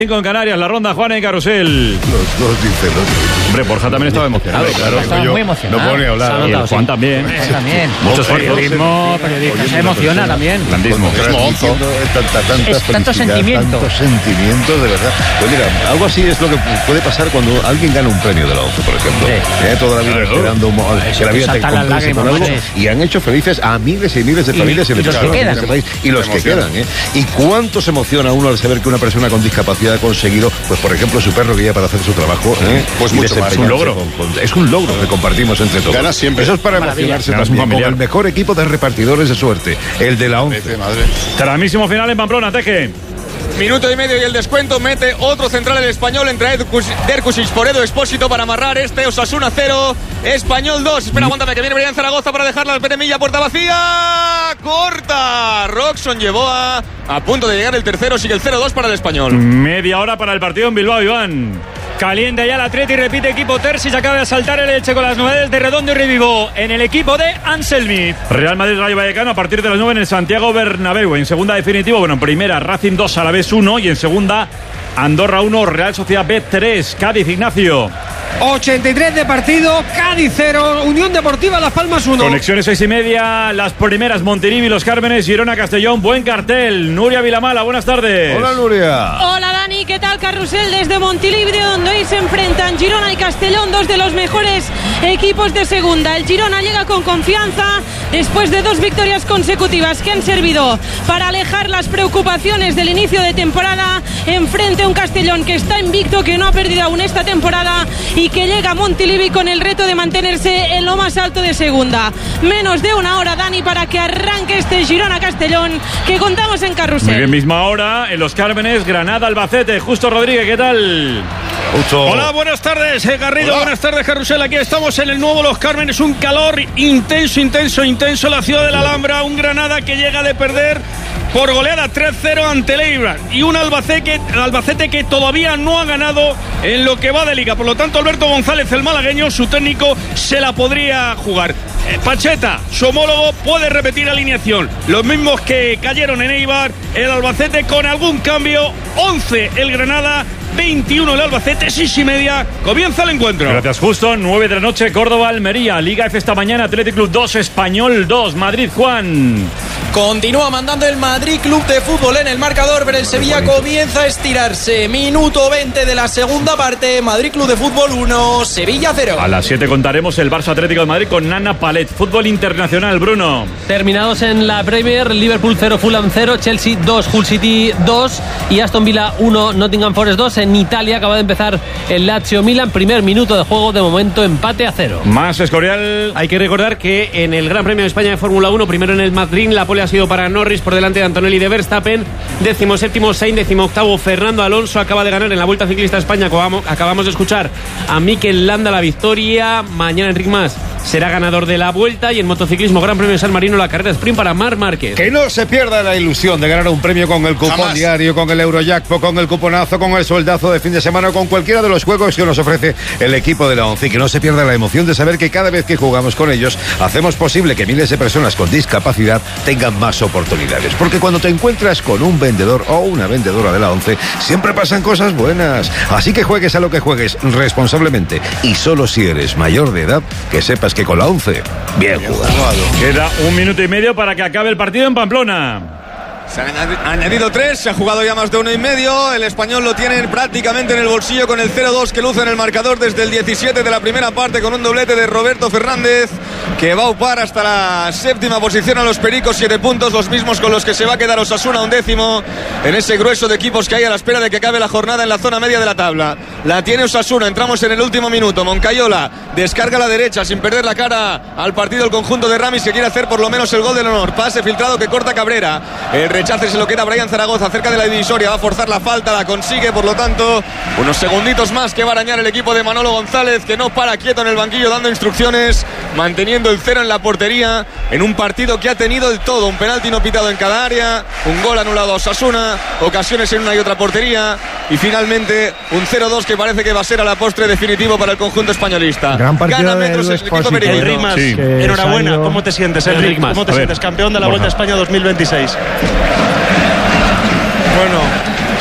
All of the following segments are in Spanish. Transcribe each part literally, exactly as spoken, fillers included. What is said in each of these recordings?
Cinco en Canarias, la ronda Juan en Carrusel. Los dos dicen los dos. Hombre, Borja también estaba emocionado. Claro, estaba muy emocionado. No pone a hablar. Y el Juan también. Sí, también. Mucho esfuerzo. Periodismo, periodista. Se emociona también. Blandismo. Transmitiendo tanta, tanta Es tanto felicidad, sentimiento. Tanto sentimiento, de verdad. Pues mira, algo así es lo que puede pasar cuando alguien gana un premio de la ONCE, por ejemplo. Sí. Eh, toda la vida Claro. esperando un mo- que la vida te saltan las compense con lágrimas, algo. sí. Y han hecho felices a miles y miles de Y- familias y los que en quedan. este país. Y los que quedan. ¿eh? Y cuánto se emociona uno al saber que una persona con discapacidad ha conseguido, pues por ejemplo, su perro guía para hacer su trabajo. ¿eh? Pues Y mucho más. desempeñarse Es un logro. con- con- es un logro que compartimos entre todos. Gana siempre. Eso es para Maravilla. emocionarse Ganas un también con familiar. el mejor equipo de repartidores de suerte, el de la ONCE. Vete, madre. Tramísimo final en Pamplona, Teje. Minuto y medio y el descuento. Mete otro central el Español entre Derkusic por Edo Expósito para amarrar este. Osasuna cero, Español dos. Espera, aguántame que viene Brian Zaragoza para dejarla al Peremilla, puerta vacía. Corta. Roxon llevó a, a punto de llegar el tercero. Sigue el cero dos para el Español. Media hora para el partido en Bilbao, Iván. Caliente ya el Atleti, repite equipo Terzic, acaba de saltar el Elche con las novedades de Redondo y Revivó en el equipo de Anselmi. Real Madrid Rayo Vallecano a partir de las nueve en el Santiago Bernabéu. En segunda definitivo, bueno, en primera Racing dos, Alavés uno y en segunda Andorra uno, Real Sociedad B tres. Cádiz, Ignacio. ochenta y tres de partido, Cádiz cero, Unión Deportiva Las Palmas uno. Conexiones seis y media, las primeras Montilivi, Los Cármenes, Girona, Castellón, buen cartel. Nuria Vilamala, buenas tardes. Hola, Nuria. Hola Dani, ¿qué tal? Carrusel desde Montilivi, donde hoy se enfrentan Girona y Castellón, dos de los mejores equipos de segunda. El Girona llega con confianza después de dos victorias consecutivas que han servido para alejar las preocupaciones del inicio de temporada, enfrente a un Castellón que está invicto, que no ha perdido aún esta temporada y que llega a Montilivi con el reto de mantenerse en lo más alto de segunda. Menos de una hora, Dani, para que arranque este Girona-Castellón que contamos en Carrusel. Muy bien, misma hora en Los Cármenes, Granada, Albacete. Justo Rodríguez, ¿qué tal? Justo. Hola, buenas tardes, eh, Garrido, Hola. buenas tardes, Carrusel. Aquí estamos en el nuevo Los Cármenes, un calor intenso, intenso, intenso. La ciudad de la Alhambra, un Granada que llega de perder por goleada tres cero ante el Eibar y un Albacete, Albacete que todavía no ha ganado en lo que va de liga. Por lo tanto, Alberto González, el malagueño, su técnico, se la podría jugar. Eh, Pacheta, su homólogo, puede repetir alineación. Los mismos que cayeron en Eibar, el Albacete con algún cambio. once el Granada, veintiuno el Albacete, seis y media. Comienza el encuentro. Gracias, Justo. nueve de la noche, Córdoba, Almería. Liga F esta mañana, Athletic Club dos, Español dos. Madrid, Juan. Continúa mandando el Madrid Club de Fútbol en el marcador, pero el Sevilla comienza a estirarse. Minuto veinte de la segunda parte. Madrid Club de Fútbol uno, Sevilla cero. A las siete contaremos el Barça Atlético de Madrid con Nana Palet. Fútbol internacional, Bruno. Terminados en la Premier, Liverpool cero, Fulham cero, Chelsea dos, Hull City dos y Aston Villa uno, Nottingham Forest dos. En Italia acaba de empezar el Lazio Milan, primer minuto de juego, de momento empate a cero. Más Escorial. Hay que recordar que en el Gran Premio de España de Fórmula uno, primero en el Madrid, la pole ha sido para Norris por delante de Antonelli de Verstappen, décimo séptimo Sainz, décimo octavo Fernando Alonso, acaba de ganar en la Vuelta Ciclista a España. Acabamos, acabamos de escuchar a Mikel Landa la victoria. Mañana Enric Mas será ganador de la Vuelta y en motociclismo Gran Premio de San Marino la carrera sprint para Marc Márquez. Que no se pierda la ilusión de ganar un premio con el cupón Jamás. diario, con el Eurojackpot, con el cuponazo, con el sueldazo de fin de semana, con cualquiera de los juegos que nos ofrece el equipo de la ONCE. Y que no se pierda la emoción de saber que cada vez que jugamos con ellos hacemos posible que miles de personas con discapacidad tengan más oportunidades. Porque cuando te encuentras con un vendedor o una vendedora de la ONCE, siempre pasan cosas buenas. Así que juegues a lo que juegues responsablemente y solo si eres mayor de edad, que sepas que con la ONCE, bien jugado. Queda un minuto y medio para que acabe el partido en Pamplona. Se han añadido tres, se ha jugado ya más de uno y medio. El Español lo tienen prácticamente en el bolsillo con el cero dos que luce en el marcador desde el diecisiete de la primera parte, con un doblete de Roberto Fernández, que va a upar hasta la séptima posición a los Pericos, siete puntos, los mismos con los que se va a quedar Osasuna, un décimo, en ese grueso de equipos que hay a la espera de que acabe la jornada en la zona media de la tabla. La tiene Osasuna, entramos en el último minuto. Moncayola descarga a la derecha sin perder la cara al partido el conjunto de Ramis, que quiere hacer por lo menos el gol del honor. Pase filtrado que corta Cabrera, el rechace se lo queda Brian Zaragoza cerca de la divisoria, va a forzar la falta, la consigue, por lo tanto unos segunditos más que va a arañar el equipo de Manolo González, que no para quieto en el banquillo dando instrucciones, manteniendo el cero en la portería en un partido que ha tenido el todo, un penalti no pitado en cada área, un gol anulado a Osasuna, ocasiones en una y otra portería y finalmente un cero dos que parece que va a ser a la postre definitivo para el conjunto españolista. Gran partido Gana de metros Luis el equipo Pósito. perico. Enric Mas, Sí. enhorabuena. Salió- ¿Cómo te sientes, Enric Enric? Mas. ¿Cómo te A ver. sientes? Campeón de la Borja. Vuelta a España dos mil veintiséis. Bueno,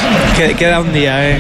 Queda un día, eh.